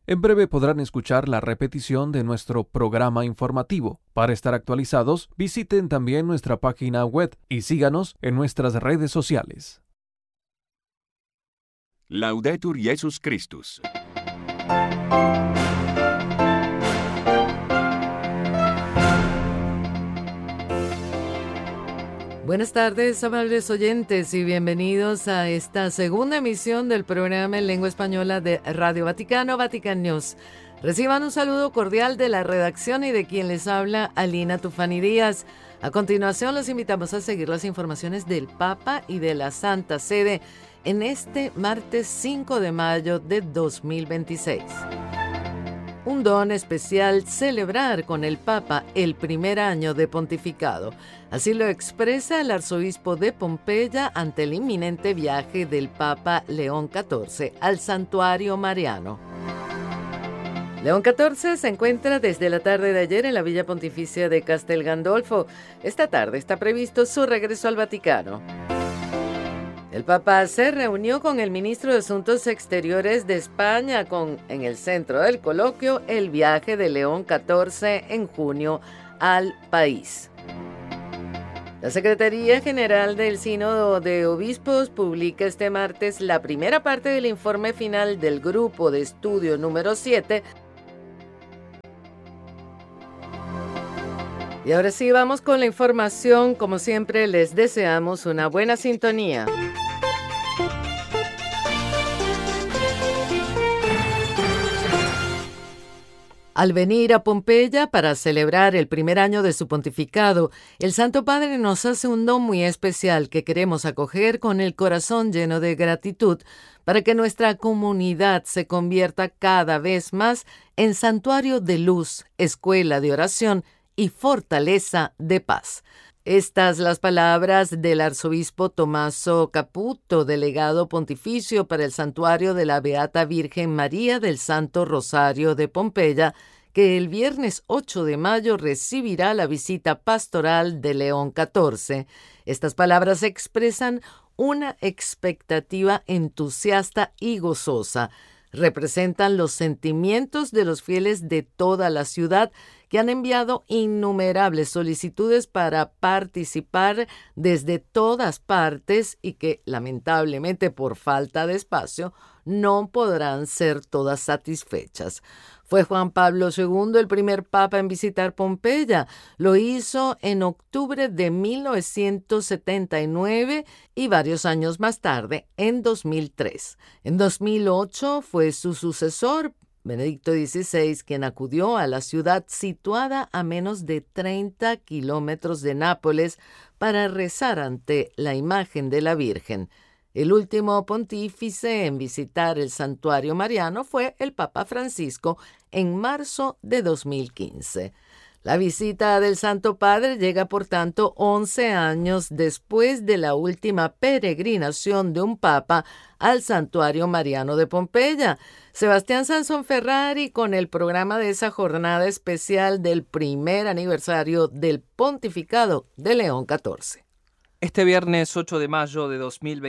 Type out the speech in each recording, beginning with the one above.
En breve podrán escuchar la repetición de nuestro programa informativo. Para estar actualizados, visiten también nuestra página web y síganos en nuestras redes sociales. Laudetur Jesus Christus. Buenas tardes, amables oyentes, y bienvenidos a esta segunda emisión del programa en lengua española de Radio Vaticano, Vatican News. Reciban un saludo cordial de la redacción y de quien les habla, Alina Tufani Díaz. A continuación, los invitamos a seguir las informaciones del Papa y de la Santa Sede en este martes 5 de mayo de 2026. Un don especial celebrar con el Papa el primer año de pontificado. Así lo expresa el arzobispo de Pompeya ante el inminente viaje del Papa León XIV al Santuario Mariano. León XIV se encuentra desde la tarde de ayer en la Villa Pontificia de Castel Gandolfo. Esta tarde está previsto su regreso al Vaticano. El Papa se reunió con el ministro de Asuntos Exteriores de España en el centro del coloquio el viaje de León XIV en junio al país. La Secretaría General del Sínodo de Obispos publica este martes la primera parte del informe final del Grupo de Estudio número 7. Y ahora sí, vamos con la información. Como siempre, les deseamos una buena sintonía. Al venir a Pompeya para celebrar el primer año de su pontificado, el Santo Padre nos hace un don muy especial que queremos acoger con el corazón lleno de gratitud para que nuestra comunidad se convierta cada vez más en santuario de luz, escuela de oración y fortaleza de paz. Estas las palabras del arzobispo Tommaso Caputo, delegado pontificio para el santuario de la Beata Virgen María del Santo Rosario de Pompeya, que el viernes 8 de mayo recibirá la visita pastoral de León XIV. Estas palabras expresan una expectativa entusiasta y gozosa. Representan los sentimientos de los fieles de toda la ciudad que han enviado innumerables solicitudes para participar desde todas partes y que, lamentablemente por falta de espacio, no podrán ser todas satisfechas. Fue Juan Pablo II el primer papa en visitar Pompeya. Lo hizo en octubre de 1979 y varios años más tarde, en 2003. En 2008 fue su sucesor, Benedicto XVI, quien acudió a la ciudad situada a menos de 30 kilómetros de Nápoles para rezar ante la imagen de la Virgen. El último pontífice en visitar el santuario mariano fue el Papa Francisco en marzo de 2015. La visita del Santo Padre llega, por tanto, 11 años después de la última peregrinación de un papa al Santuario Mariano de Pompeya. Sebastián Sansón Ferrari con el programa de esa jornada especial del primer aniversario del pontificado de León XIV. Este viernes 8 de mayo de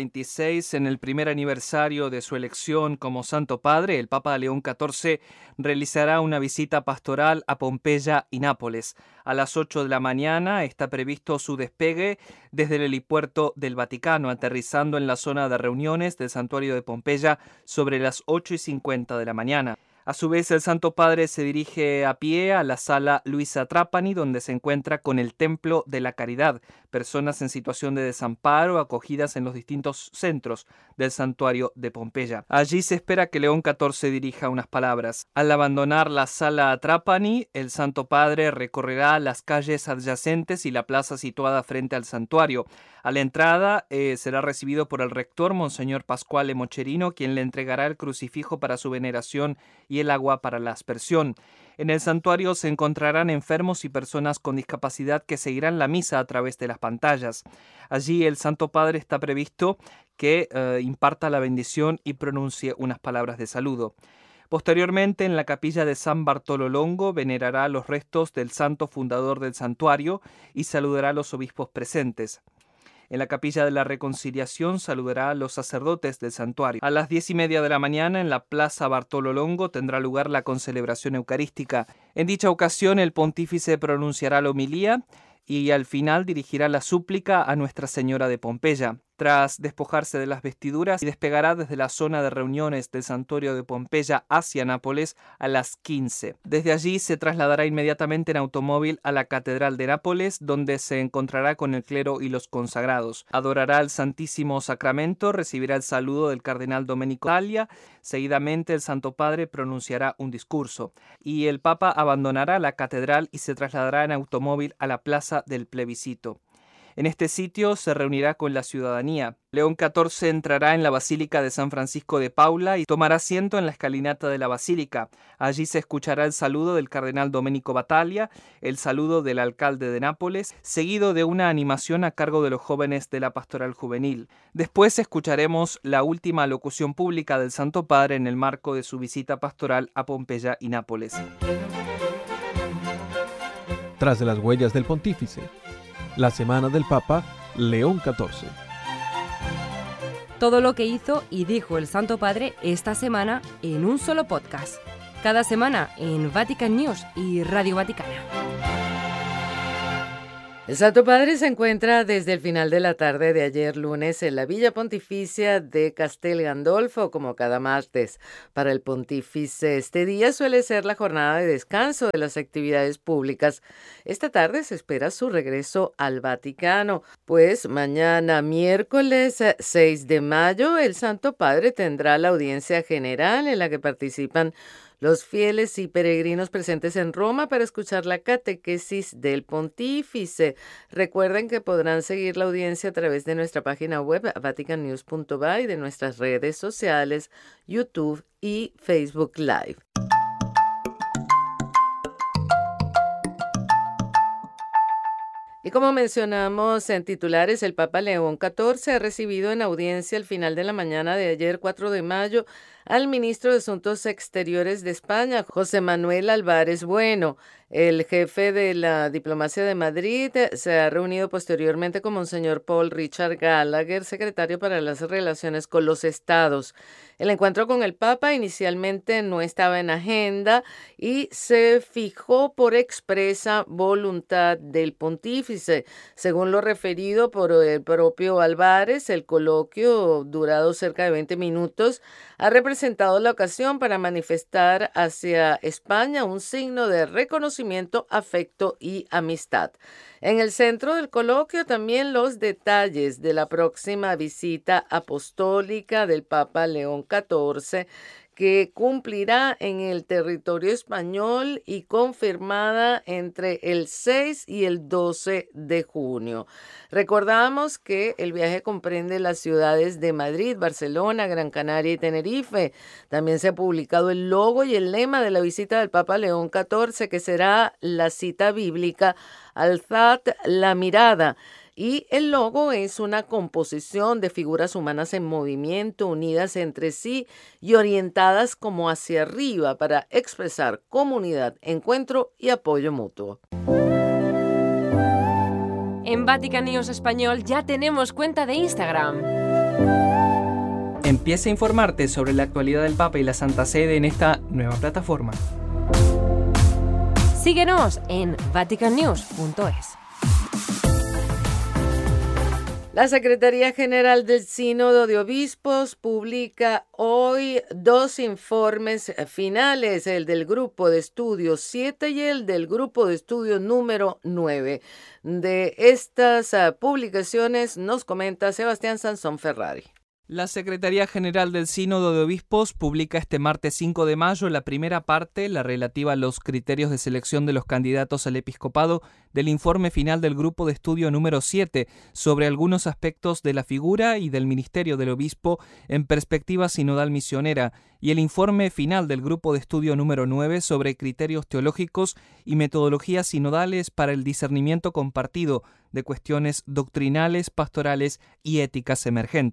2026, en el primer aniversario de su elección como Santo Padre, el Papa León XIV realizará una visita pastoral a Pompeya y Nápoles. A las 8 de la mañana está previsto su despegue desde el helipuerto del Vaticano, aterrizando en la zona de reuniones del santuario de Pompeya sobre las 8:50 de la mañana. A su vez, el Santo Padre se dirige a pie a la sala Luisa Trapani, donde se encuentra con el Templo de la Caridad, personas en situación de desamparo acogidas en los distintos centros del santuario de Pompeya. Allí se espera que León XIV dirija unas palabras. Al abandonar la sala Trapani, el Santo Padre recorrerá las calles adyacentes y la plaza situada frente al santuario. A la entrada será recibido por el rector, Monseñor Pasquale Mocherino, quien le entregará el crucifijo para su veneración y el agua para la aspersión. En el santuario se encontrarán enfermos y personas con discapacidad que seguirán la misa a través de las pantallas. Allí el Santo Padre está previsto que imparta la bendición y pronuncie unas palabras de saludo. Posteriormente, en la capilla de San Bartolo Longo, venerará los restos del santo fundador del santuario y saludará a los obispos presentes. En la Capilla de la Reconciliación saludará a los sacerdotes del santuario. A las 10:30 de la mañana, en la Plaza Bartolo Longo, tendrá lugar la concelebración eucarística. En dicha ocasión, el pontífice pronunciará la homilía y al final dirigirá la súplica a Nuestra Señora de Pompeya. Tras despojarse de las vestiduras, despegará desde la zona de reuniones del santuario de Pompeya hacia Nápoles a las 15. Desde allí se trasladará inmediatamente en automóvil a la Catedral de Nápoles, donde se encontrará con el clero y los consagrados. Adorará el Santísimo Sacramento, recibirá el saludo del cardenal Domenico Talia. Seguidamente el Santo Padre pronunciará un discurso y el Papa abandonará la catedral y se trasladará en automóvil a la Plaza del Plebiscito. En este sitio se reunirá con la ciudadanía. León XIV entrará en la Basílica de San Francisco de Paula y tomará asiento en la escalinata de la Basílica. Allí se escuchará el saludo del cardenal Domenico Battaglia, el saludo del alcalde de Nápoles, seguido de una animación a cargo de los jóvenes de la Pastoral Juvenil. Después escucharemos la última locución pública del Santo Padre en el marco de su visita pastoral a Pompeya y Nápoles. Tras de las huellas del pontífice, la semana del Papa León XIV. Todo lo que hizo y dijo el Santo Padre esta semana en un solo podcast. Cada semana en Vatican News y Radio Vaticana. El Santo Padre se encuentra desde el final de la tarde de ayer lunes en la Villa Pontificia de Castel Gandolfo, como cada martes. Para el pontífice, este día suele ser la jornada de descanso de las actividades públicas. Esta tarde se espera su regreso al Vaticano, pues mañana, miércoles 6 de mayo, el Santo Padre tendrá la audiencia general en la que participan los fieles y peregrinos presentes en Roma para escuchar la catequesis del pontífice. Recuerden que podrán seguir la audiencia a través de nuestra página web vaticannews.va y de nuestras redes sociales, YouTube y Facebook Live. Y como mencionamos en titulares, el Papa León XIV ha recibido en audiencia al final de la mañana de ayer, 4 de mayo, al ministro de Asuntos Exteriores de España, José Manuel Álvarez Bueno. El jefe de la diplomacia de Madrid se ha reunido posteriormente con Monseñor Paul Richard Gallagher, secretario para las relaciones con los estados. El encuentro con el Papa inicialmente no estaba en agenda y se fijó por expresa voluntad del pontífice. Según lo referido por el propio Álvarez, el coloquio, durado cerca de 20 minutos, ha representado la ocasión para manifestar hacia España un signo de reconocimiento, afecto y amistad. En el centro del coloquio también los detalles de la próxima visita apostólica del Papa León XIV, que cumplirá en el territorio español y confirmada entre el 6 y el 12 de junio. Recordamos que el viaje comprende las ciudades de Madrid, Barcelona, Gran Canaria y Tenerife. También se ha publicado el logo y el lema de la visita del Papa León XIV, que será la cita bíblica Alzad la mirada. Y el logo es una composición de figuras humanas en movimiento, unidas entre sí y orientadas como hacia arriba para expresar comunidad, encuentro y apoyo mutuo. En Vatican News Español ya tenemos cuenta de Instagram. Empieza a informarte sobre la actualidad del Papa y la Santa Sede en esta nueva plataforma. Síguenos en vaticannews.es. La Secretaría General del Sínodo de Obispos publica hoy 2 informes finales, el del Grupo de Estudio 7 y el del Grupo de Estudio número 9. De estas publicaciones nos comenta Sebastián Sansón Ferrari. La Secretaría General del Sínodo de Obispos publica este martes 5 de mayo la primera parte, la relativa a los criterios de selección de los candidatos al episcopado, del informe final del Grupo de Estudio número 7 sobre algunos aspectos de la figura y del ministerio del obispo en perspectiva sinodal misionera, y el informe final del Grupo de Estudio número 9 sobre criterios teológicos y metodologías sinodales para el discernimiento compartido de cuestiones doctrinales, pastorales y éticas emergentes.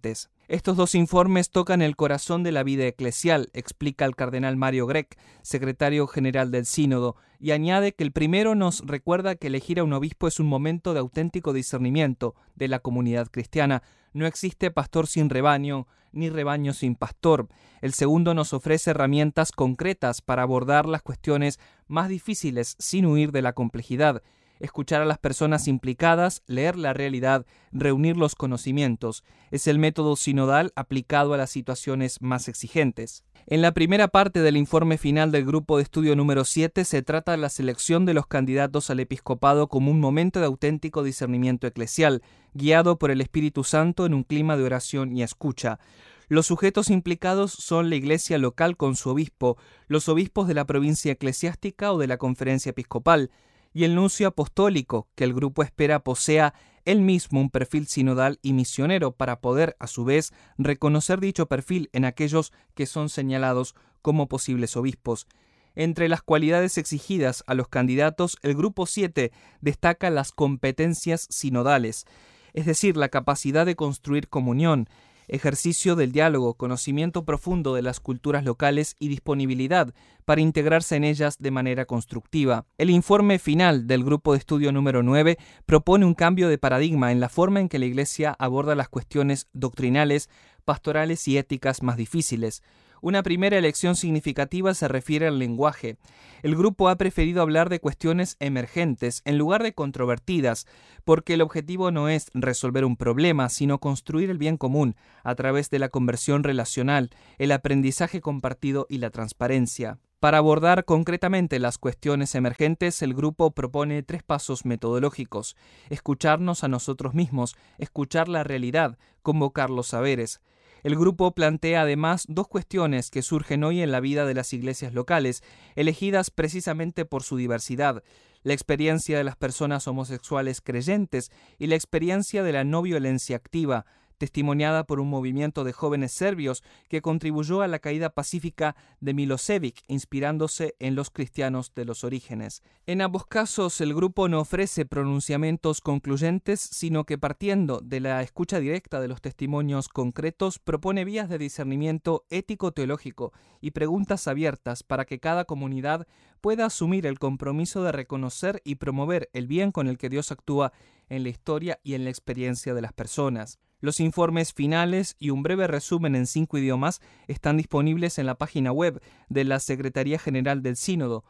Estos dos informes tocan el corazón de la vida eclesial, explica el cardenal Mario Grech, secretario general del Sínodo, y añade que el primero nos recuerda que elegir a un obispo es un momento de auténtico discernimiento de la comunidad cristiana. No existe pastor sin rebaño, ni rebaño sin pastor. El segundo nos ofrece herramientas concretas para abordar las cuestiones más difíciles sin huir de la complejidad. Escuchar a las personas implicadas, leer la realidad, reunir los conocimientos. Es el método sinodal aplicado a las situaciones más exigentes. En la primera parte del informe final del grupo de estudio número 7 se trata de la selección de los candidatos al episcopado como un momento de auténtico discernimiento eclesial, guiado por el Espíritu Santo en un clima de oración y escucha. Los sujetos implicados son la iglesia local con su obispo, los obispos de la provincia eclesiástica o de la conferencia episcopal, y el nuncio apostólico, que el grupo espera posea él mismo un perfil sinodal y misionero para poder, a su vez, reconocer dicho perfil en aquellos que son señalados como posibles obispos. Entre las cualidades exigidas a los candidatos, el grupo 7 destaca las competencias sinodales, es decir, la capacidad de construir comunión, ejercicio del diálogo, conocimiento profundo de las culturas locales y disponibilidad para integrarse en ellas de manera constructiva. El informe final del grupo de estudio número 9 propone un cambio de paradigma en la forma en que la Iglesia aborda las cuestiones doctrinales, pastorales y éticas más difíciles. Una primera elección significativa se refiere al lenguaje. El grupo ha preferido hablar de cuestiones emergentes en lugar de controvertidas, porque el objetivo no es resolver un problema, sino construir el bien común a través de la conversión relacional, el aprendizaje compartido y la transparencia. Para abordar concretamente las cuestiones emergentes, el grupo propone 3 pasos metodológicos: escucharnos a nosotros mismos, escuchar la realidad, convocar los saberes. El grupo plantea además 2 cuestiones que surgen hoy en la vida de las iglesias locales, elegidas precisamente por su diversidad: la experiencia de las personas homosexuales creyentes y la experiencia de la no violencia activa, testimoniada por un movimiento de jóvenes serbios que contribuyó a la caída pacífica de Milosevic, inspirándose en los cristianos de los orígenes. En ambos casos, el grupo no ofrece pronunciamientos concluyentes, sino que partiendo de la escucha directa de los testimonios concretos, propone vías de discernimiento ético-teológico y preguntas abiertas para que cada comunidad pueda asumir el compromiso de reconocer y promover el bien con el que Dios actúa en la historia y en la experiencia de las personas. Los informes finales y un breve resumen en 5 idiomas están disponibles en la página web de la Secretaría General del Sínodo,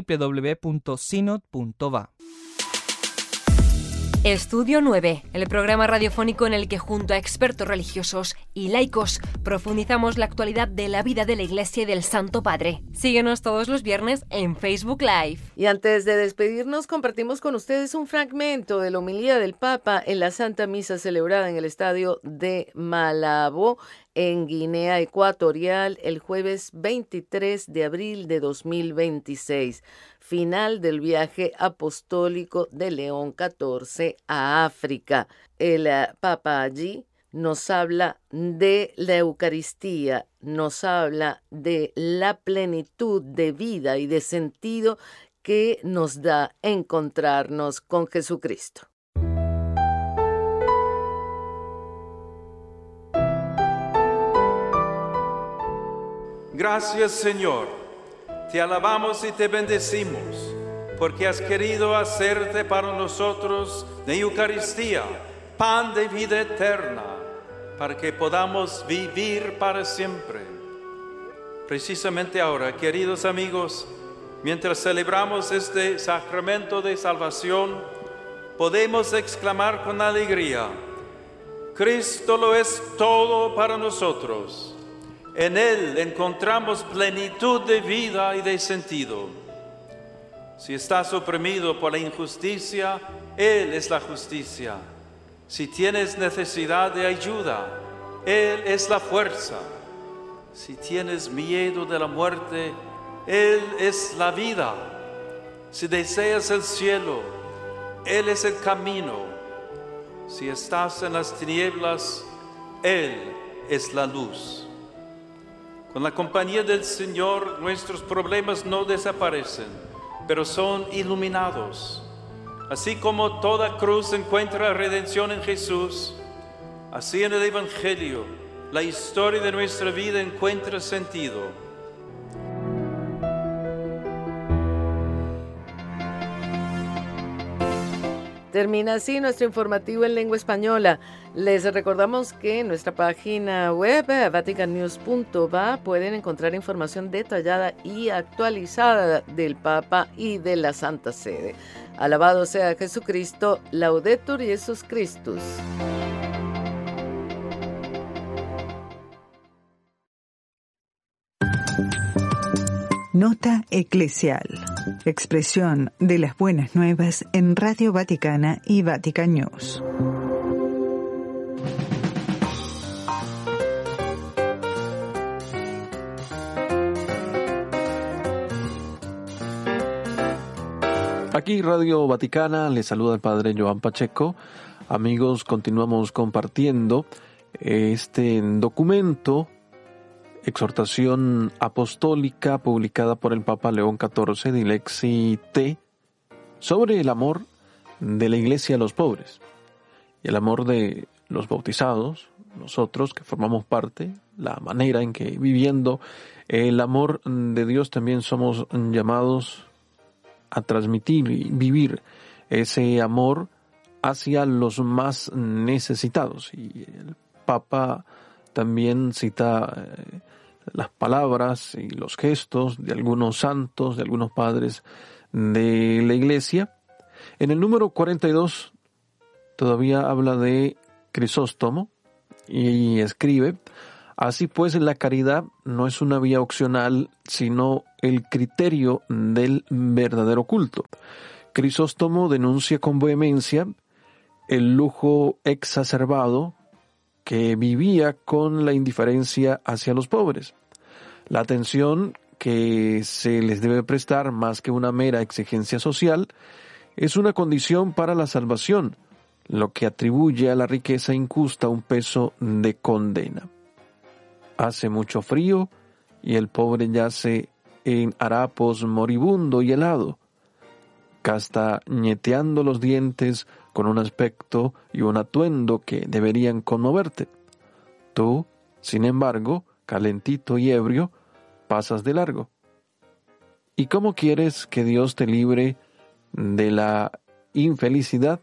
www.synod.va. Estudio 9, el programa radiofónico en el que junto a expertos religiosos y laicos profundizamos la actualidad de la vida de la Iglesia y del Santo Padre. Síguenos todos los viernes en Facebook Live. Y antes de despedirnos, compartimos con ustedes un fragmento de la homilía del Papa en la Santa Misa celebrada en el estadio de Malabo, en Guinea Ecuatorial, el jueves 23 de abril de 2026, final del viaje apostólico de León XIV a África. El Papa allí nos habla de la Eucaristía, nos habla de la plenitud de vida y de sentido que nos da encontrarnos con Jesucristo. Gracias, Señor. Te alabamos y te bendecimos, porque has querido hacerte para nosotros de Eucaristía, pan de vida eterna, para que podamos vivir para siempre. Precisamente ahora, queridos amigos, mientras celebramos este sacramento de salvación, podemos exclamar con alegría: Cristo lo es todo para nosotros. En Él encontramos plenitud de vida y de sentido. Si estás oprimido por la injusticia, Él es la justicia. Si tienes necesidad de ayuda, Él es la fuerza. Si tienes miedo de la muerte, Él es la vida. Si deseas el cielo, Él es el camino. Si estás en las tinieblas, Él es la luz. Con la compañía del Señor, nuestros problemas no desaparecen, pero son iluminados. Así como toda cruz encuentra redención en Jesús, así en el Evangelio la historia de nuestra vida encuentra sentido. Termina así nuestro informativo en lengua española. Les recordamos que en nuestra página web, vaticannews.va, pueden encontrar información detallada y actualizada del Papa y de la Santa Sede. Alabado sea Jesucristo, Laudetur Jesus Christus. Nota eclesial. Expresión de las buenas nuevas en Radio Vaticana y Vatican News. Aquí Radio Vaticana, les saluda el Padre Joan Pacheco. Amigos, continuamos compartiendo este documento, exhortación apostólica publicada por el Papa León XIV, Dilexi Te, sobre el amor de la Iglesia a los pobres y el amor de los bautizados, nosotros que formamos parte, la manera en que viviendo el amor de Dios también somos llamados a transmitir y vivir ese amor hacia los más necesitados. Y el Papa también cita las palabras y los gestos de algunos santos, de algunos padres de la Iglesia. En el número 42 todavía habla de Crisóstomo y escribe: así pues, la caridad no es una vía opcional, sino el criterio del verdadero culto. Crisóstomo denuncia con vehemencia el lujo exacerbado que vivía con la indiferencia hacia los pobres. La atención que se les debe prestar, más que una mera exigencia social, es una condición para la salvación, lo que atribuye a la riqueza injusta un peso de condena. Hace mucho frío y el pobre yace en harapos moribundo y helado, castañeteando los dientes con un aspecto y un atuendo que deberían conmoverte. Tú, sin embargo, calentito y ebrio, pasas de largo. ¿Y cómo quieres que Dios te libre de la infelicidad?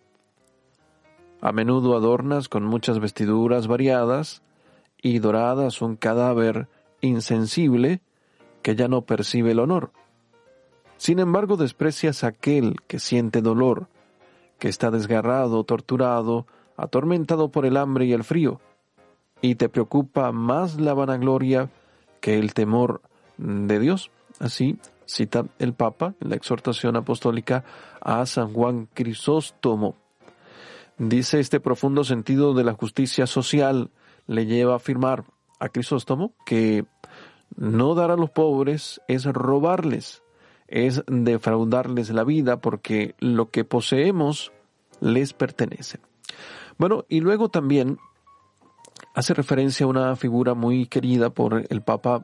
A menudo adornas con muchas vestiduras variadas y doradas un cadáver insensible que ya no percibe el honor. Sin embargo, desprecias a aquel que siente dolor, que está desgarrado, torturado, atormentado por el hambre y el frío, y te preocupa más la vanagloria que el temor de Dios. Así cita el Papa en la exhortación apostólica a San Juan Crisóstomo. Dice: este profundo sentido de la justicia social le lleva a afirmar a Crisóstomo que no dar a los pobres es robarles, es defraudarles la vida, porque lo que poseemos les pertenece. Bueno, y luego también hace referencia a una figura muy querida por el Papa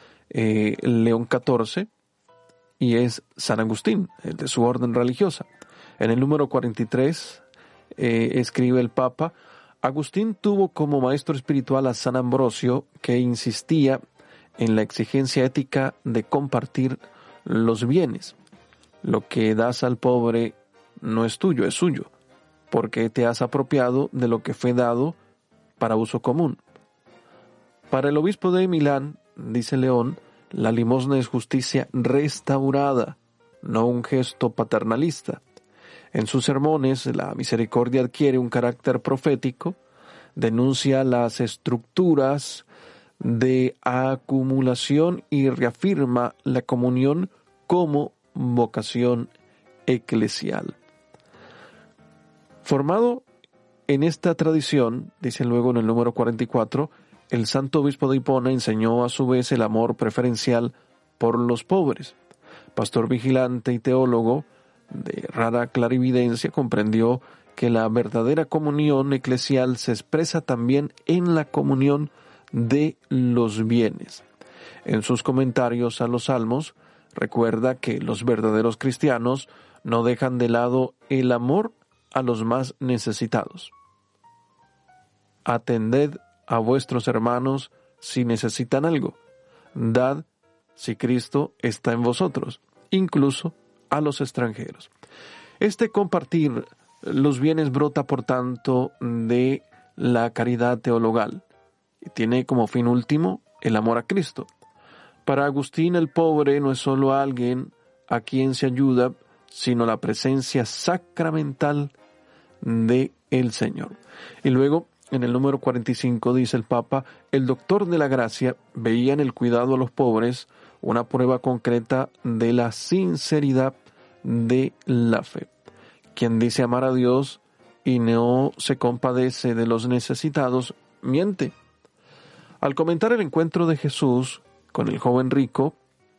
León XIV, y es San Agustín, el de su orden religiosa. En el número 43 escribe el Papa: Agustín tuvo como maestro espiritual a San Ambrosio, que insistía en la exigencia ética de compartir los bienes. Lo que das al pobre no es tuyo, es suyo, porque te has apropiado de lo que fue dado para uso común. Para el obispo de Milán, dice León, la limosna es justicia restaurada, no un gesto paternalista. En sus sermones, la misericordia adquiere un carácter profético, denuncia las estructuras de acumulación y reafirma la comunión como vocación eclesial. Formado en esta tradición, dice luego en el número 44, el santo obispo de Hipona enseñó a su vez el amor preferencial por los pobres. Pastor vigilante y teólogo de rara clarividencia, comprendió que la verdadera comunión eclesial se expresa también en la comunión de los bienes. En sus comentarios a los Salmos, recuerda que los verdaderos cristianos no dejan de lado el amor a los más necesitados. Atended a vuestros hermanos si necesitan algo. Dad si Cristo está en vosotros, incluso a los extranjeros. Este compartir los bienes brota, por tanto, de la caridad teologal y tiene como fin último el amor a Cristo. Para Agustín, el pobre no es solo alguien a quien se ayuda, sino la presencia sacramental de el Señor. Y luego, en el número 45, dice el Papa, el doctor de la gracia veía en el cuidado a los pobres una prueba concreta de la sinceridad de la fe. Quien dice amar a Dios y no se compadece de los necesitados, miente. Al comentar el encuentro de Jesús con el joven rico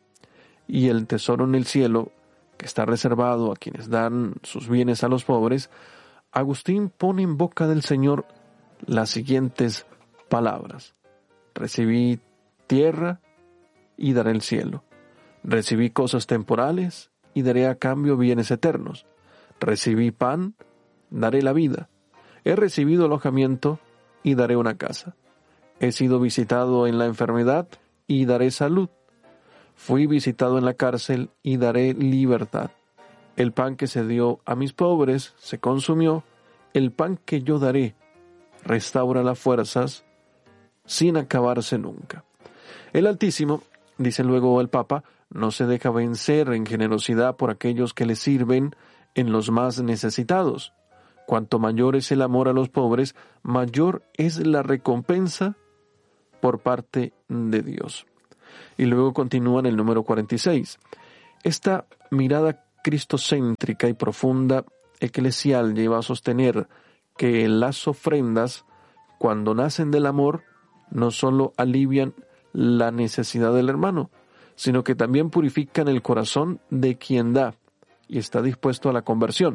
y el tesoro en el cielo, que está reservado a quienes dan sus bienes a los pobres, Agustín pone en boca del Señor las siguientes palabras: recibí tierra y daré el cielo. Recibí cosas temporales y daré a cambio bienes eternos. Recibí pan, daré la vida. He recibido alojamiento y daré una casa. He sido visitado en la enfermedad y daré salud. Fui visitado en la cárcel y daré libertad. El pan que se dio a mis pobres se consumió. El pan que yo daré restaura las fuerzas sin acabarse nunca. El Altísimo, dice luego el Papa, no se deja vencer en generosidad por aquellos que le sirven en los más necesitados. Cuanto mayor es el amor a los pobres, mayor es la recompensa por parte de Dios. Y luego continúa en el número 46. Esta mirada cristocéntrica y profunda eclesial lleva a sostener que las ofrendas, cuando nacen del amor, no solo alivian la necesidad del hermano, sino que también purifican el corazón de quien da y está dispuesto a la conversión.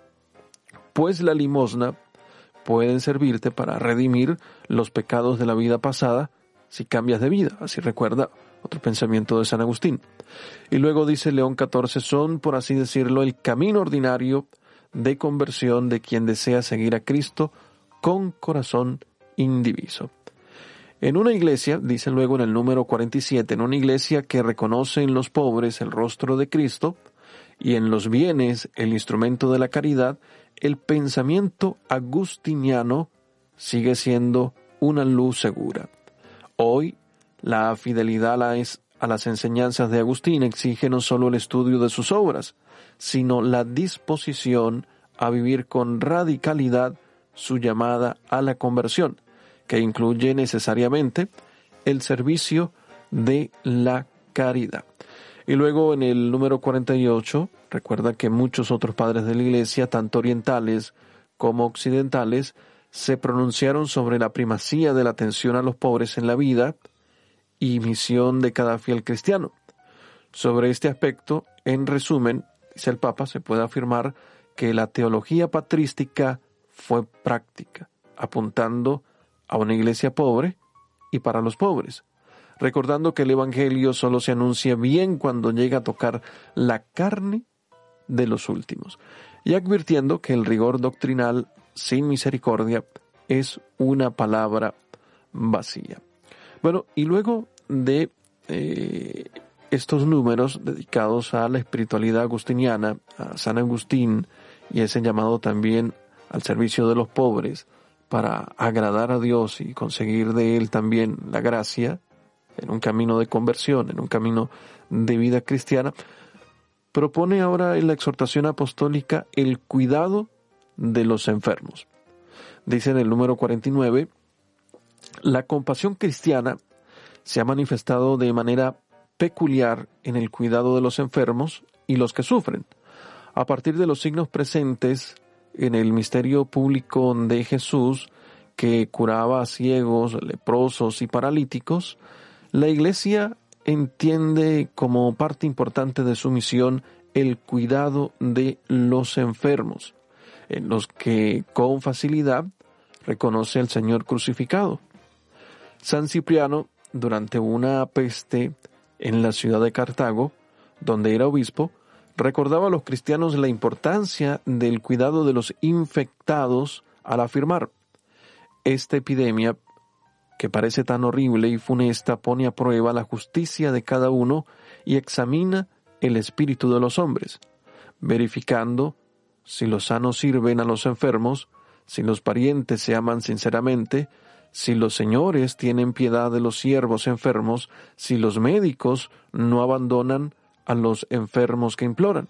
Pues la limosna puede servirte para redimir los pecados de la vida pasada si cambias de vida. Así recuerda otro pensamiento de San Agustín. Y luego dice León XIV, son, por así decirlo, el camino ordinario de conversión de quien desea seguir a Cristo con corazón indiviso. En una iglesia, dice luego en el número 47, en una iglesia que reconoce en los pobres el rostro de Cristo y en los bienes el instrumento de la caridad, el pensamiento agustiniano sigue siendo una luz segura. Hoy, la fidelidad a las enseñanzas de Agustín exige no solo el estudio de sus obras, sino la disposición a vivir con radicalidad su llamada a la conversión, que incluye necesariamente el servicio de la caridad. Y luego en el número 48, recuerda que muchos otros padres de la Iglesia, tanto orientales como occidentales, se pronunciaron sobre la primacía de la atención a los pobres en la vida y misión de cada fiel cristiano. Sobre este aspecto, en resumen, dice el Papa, se puede afirmar que la teología patrística fue práctica, apuntando a una iglesia pobre y para los pobres, recordando que el Evangelio solo se anuncia bien cuando llega a tocar la carne de los últimos, y advirtiendo que el rigor doctrinal sin misericordia es una palabra vacía. Bueno, y luego de estos números dedicados a la espiritualidad agustiniana, a San Agustín, y ese llamado también al servicio de los pobres para agradar a Dios y conseguir de Él también la gracia en un camino de conversión, en un camino de vida cristiana, propone ahora en la exhortación apostólica el cuidado de los enfermos. Dice en el número 49, la compasión cristiana se ha manifestado de manera peculiar en el cuidado de los enfermos y los que sufren. A partir de los signos presentes en el misterio público de Jesús, que curaba a ciegos, leprosos y paralíticos, la Iglesia entiende como parte importante de su misión el cuidado de los enfermos, en los que con facilidad reconoce al Señor crucificado. San Cipriano, durante una peste en la ciudad de Cartago, donde era obispo, recordaba a los cristianos la importancia del cuidado de los infectados al afirmar: esta epidemia que parece tan horrible y funesta, pone a prueba la justicia de cada uno y examina el espíritu de los hombres, verificando si los sanos sirven a los enfermos, si los parientes se aman sinceramente, si los señores tienen piedad de los siervos enfermos, si los médicos no abandonan a los enfermos que imploran.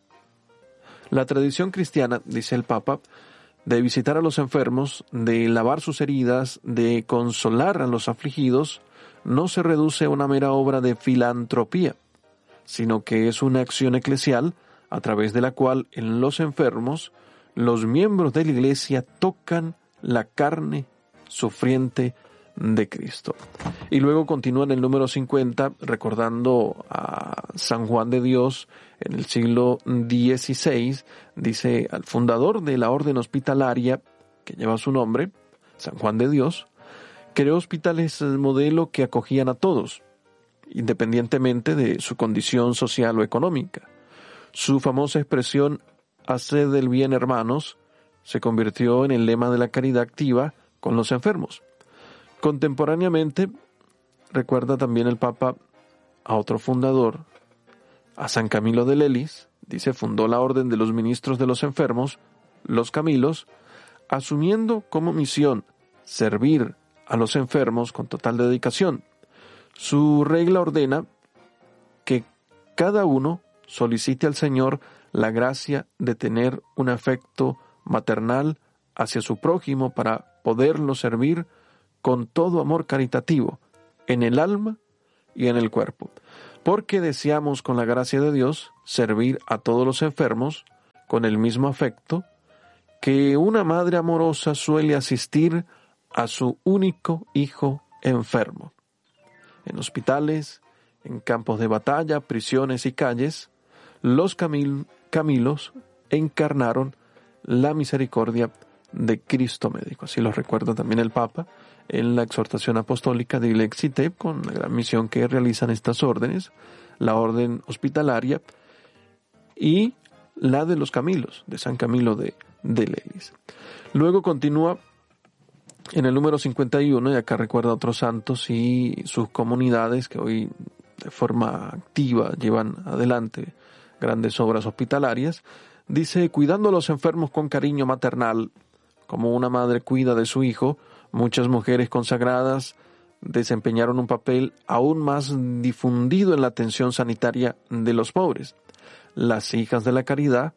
La tradición cristiana, dice el Papa, de visitar a los enfermos, de lavar sus heridas, de consolar a los afligidos, no se reduce a una mera obra de filantropía, sino que es una acción eclesial a través de la cual en los enfermos los miembros de la Iglesia tocan la carne sufriente de Cristo. Y luego continúa en el número 50 recordando a San Juan de Dios en el siglo XVI, dice al fundador de la orden hospitalaria que lleva su nombre, San Juan de Dios, creó hospitales modelo que acogían a todos, independientemente de su condición social o económica. Su famosa expresión «Haced el bien, hermanos», se convirtió en el lema de la caridad activa con los enfermos. Contemporáneamente, recuerda también el Papa a otro fundador, a San Camilo de Lelis, dice, fundó la Orden de los Ministros de los Enfermos, los Camilos, asumiendo como misión servir a los enfermos con total dedicación. Su regla ordena que cada uno solicite al Señor la gracia de tener un afecto maternal hacia su prójimo para poderlo servir con todo amor caritativo, en el alma y en el cuerpo, porque deseamos con la gracia de Dios servir a todos los enfermos con el mismo afecto que una madre amorosa suele asistir a su único hijo enfermo. En hospitales, en campos de batalla, prisiones y calles, los Camilos encarnaron la misericordia de Cristo médico. Así lo recuerda también el Papa en la exhortación apostólica de Dilexi Te, con la gran misión que realizan estas órdenes, la orden hospitalaria y la de los Camilos, de San Camilo de Lelis. Luego continúa en el número 51, y acá recuerda a otros santos y sus comunidades que hoy de forma activa llevan adelante grandes obras hospitalarias. Dice, cuidando a los enfermos con cariño maternal, como una madre cuida de su hijo, muchas mujeres consagradas desempeñaron un papel aún más difundido en la atención sanitaria de los pobres. Las hijas de la caridad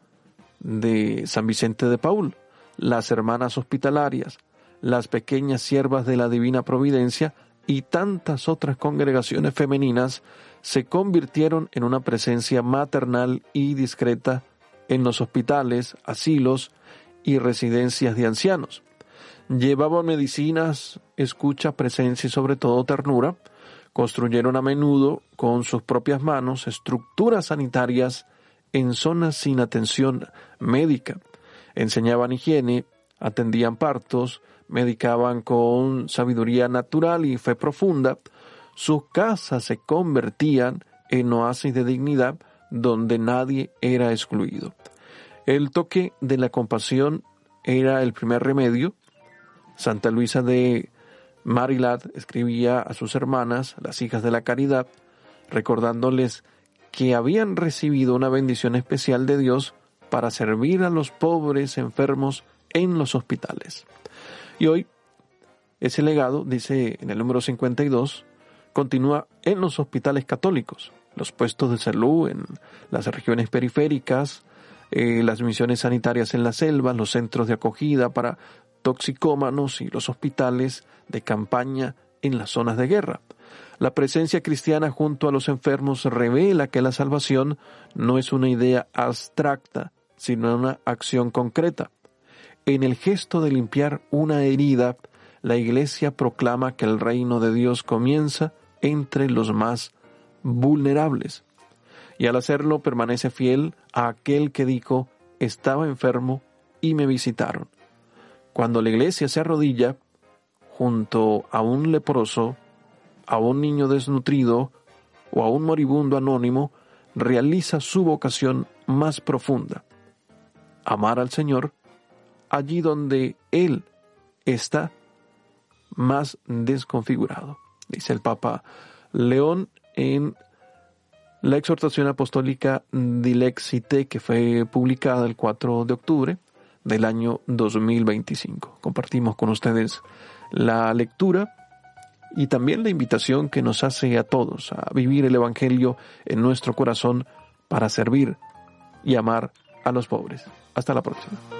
de San Vicente de Paúl, las hermanas hospitalarias, las pequeñas siervas de la Divina Providencia y tantas otras congregaciones femeninas se convirtieron en una presencia maternal y discreta en los hospitales, asilos y residencias de ancianos. Llevaban medicinas, escucha, presencia y sobre todo ternura. Construyeron a menudo con sus propias manos estructuras sanitarias en zonas sin atención médica. Enseñaban higiene, atendían partos, medicaban con sabiduría natural y fe profunda. Sus casas se convertían en oasis de dignidad donde nadie era excluido. El toque de la compasión era el primer remedio. Santa Luisa de Marilat escribía a sus hermanas, las hijas de la caridad, recordándoles que habían recibido una bendición especial de Dios para servir a los pobres enfermos en los hospitales. Y hoy, ese legado, dice en el número 52, continúa en los hospitales católicos, los puestos de salud en las regiones periféricas, las misiones sanitarias en las selvas, los centros de acogida para toxicómanos y los hospitales de campaña en las zonas de guerra. La presencia cristiana junto a los enfermos revela que la salvación no es una idea abstracta, sino una acción concreta. En el gesto de limpiar una herida, la Iglesia proclama que el reino de Dios comienza entre los más vulnerables. Y al hacerlo permanece fiel a aquel que dijo, estaba enfermo y me visitaron. Cuando la Iglesia se arrodilla junto a un leproso, a un niño desnutrido o a un moribundo anónimo, realiza su vocación más profunda: amar al Señor allí donde Él está más desconfigurado. Dice el Papa León en la exhortación apostólica Dilexite, que fue publicada el 4 de octubre del año 2025. Compartimos con ustedes la lectura y también la invitación que nos hace a todos a vivir el Evangelio en nuestro corazón para servir y amar a los pobres. Hasta la próxima.